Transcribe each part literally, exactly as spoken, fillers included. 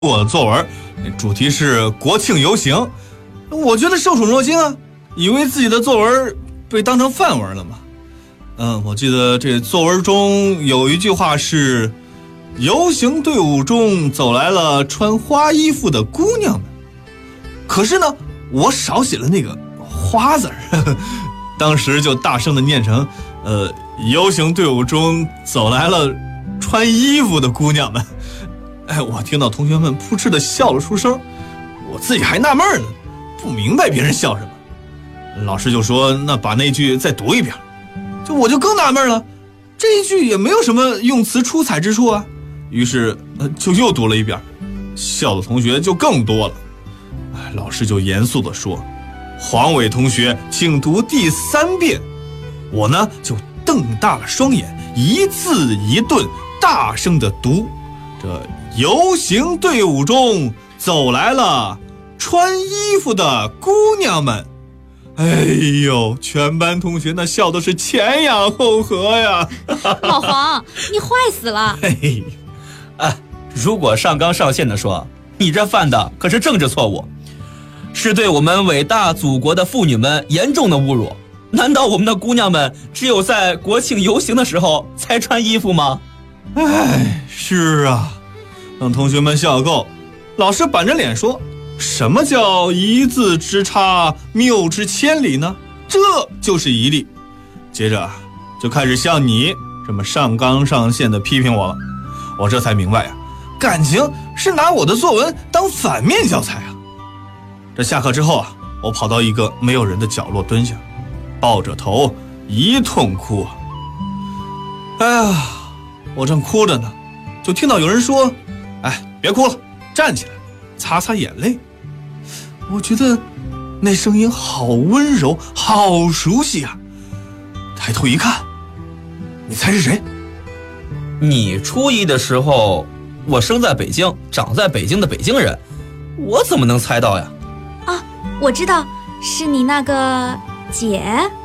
我的作文主题是国庆游行，我觉得受宠若惊啊，以为自己的作文被当成范文了嘛。嗯，我记得这作文中有一句话是游行队伍中走来了穿花衣服的姑娘们，可是呢我少写了那个花字儿，当时就大声的念成呃游行队伍中走来了穿衣服的姑娘们。哎，我听到同学们扑哧的笑了出声，我自己还纳闷呢，不明白别人笑什么。老师就说那把那句再读一遍，就我就更纳闷了，这一句也没有什么用词出彩之处啊。于是、呃、就又读了一遍，笑的同学就更多了。哎，老师就严肃地说，黄伟同学请读第三遍。我呢就瞪大了双眼，一字一顿大声地读，这游行队伍中走来了穿衣服的姑娘们。哎呦，全班同学那笑的是前仰后合呀。 老黄，你坏死了。 嘿，啊，如果上纲上线的说，你这犯的可是政治错误，是对我们伟大祖国的妇女们严重的侮辱。难道我们的姑娘们只有在国庆游行的时候才穿衣服吗？ 哎，是啊。等同学们笑够，老师板着脸说，什么叫一字之差谬之千里呢？这就是一例。接着就开始像你这么上纲上线的批评我了。我这才明白呀、啊，感情是拿我的作文当反面教材啊。这下课之后啊，我跑到一个没有人的角落蹲下，抱着头一通哭啊。哎呀，我正哭着呢，就听到有人说，哎，别哭了，站起来，擦擦眼泪。我觉得那声音好温柔，好熟悉啊。抬头一看，你猜是谁？ 你初一的时候，我生在北京，长在北京的北京人，我怎么能猜到呀？ 啊，我知道，是你那个姐。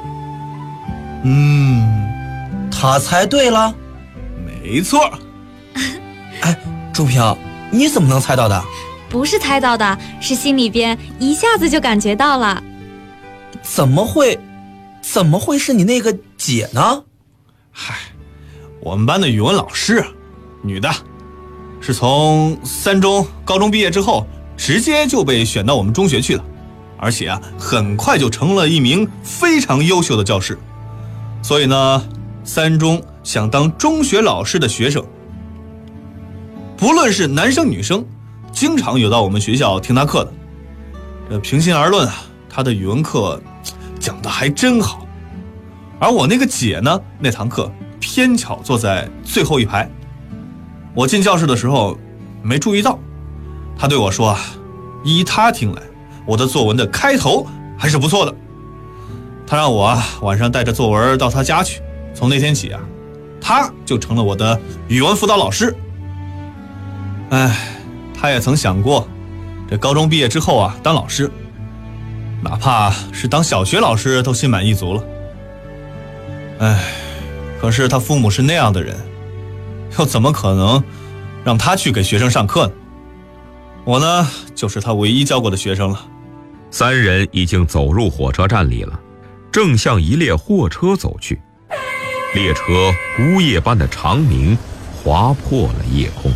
嗯， 他猜对了， 没错。 哎，朱飘，你怎么能猜到的？ 不是猜到的，是心里边一下子就感觉到了。 怎么会怎么会是你那个姐呢？ 嗨，我们班的语文老师，女的，是从三中高中毕业之后直接就被选到我们中学去了，而且啊很快就成了一名非常优秀的教师。所以呢，三中想当中学老师的学生，不论是男生女生，经常有到我们学校听他课的。这平心而论啊，他的语文课讲得还真好。而我那个姐呢，那堂课偏巧坐在最后一排。我进教室的时候没注意到，他对我说啊，依他听来，我的作文的开头还是不错的。他让我啊晚上带着作文到他家去，从那天起啊，他就成了我的语文辅导老师。哎，他也曾想过，这高中毕业之后啊，当老师，哪怕是当小学老师都心满意足了。哎，可是他父母是那样的人，又怎么可能让他去给学生上课呢？我呢，就是他唯一教过的学生了。 三人已经走入火车站里了，正向一列货车走去。列车呜咽般的长鸣划破了夜空。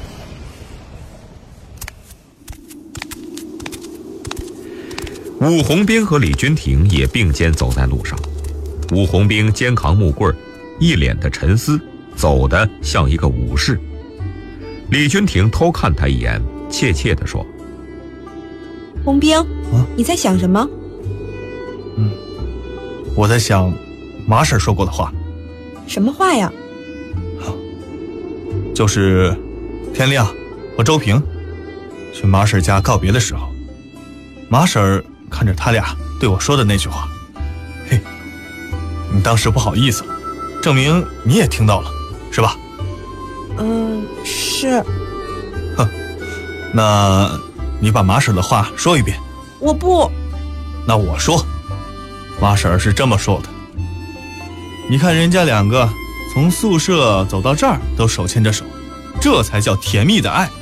武红兵和李君婷也并肩走在路上，武红兵肩扛木棍，一脸的沉思，走得像一个武士。李君婷偷看他一眼，怯怯地说： 红兵、啊、你在想什么？ 嗯，我在想马婶说过的话。 什么话呀？ 就是天亮和周平去马婶家告别的时候，马婶看着他俩对我说的那句话。嘿，你当时不好意思了，证明你也听到了，是吧？ 嗯，是。 哼，那你把马婶的话说一遍。 我不。 那我说，马婶是这么说的。你看人家两个从宿舍走到这儿都手牵着手，这才叫甜蜜的爱。